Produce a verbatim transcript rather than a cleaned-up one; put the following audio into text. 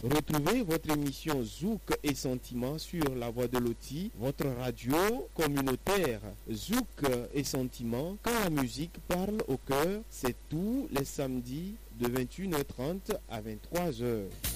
Retrouvez votre émission Zouk et Sentiments sur La Voix de Loti, votre radio communautaire. Zouk et Sentiments, quand la musique parle au cœur, c'est tous les samedis de vingt et une heures trente à vingt-trois heures.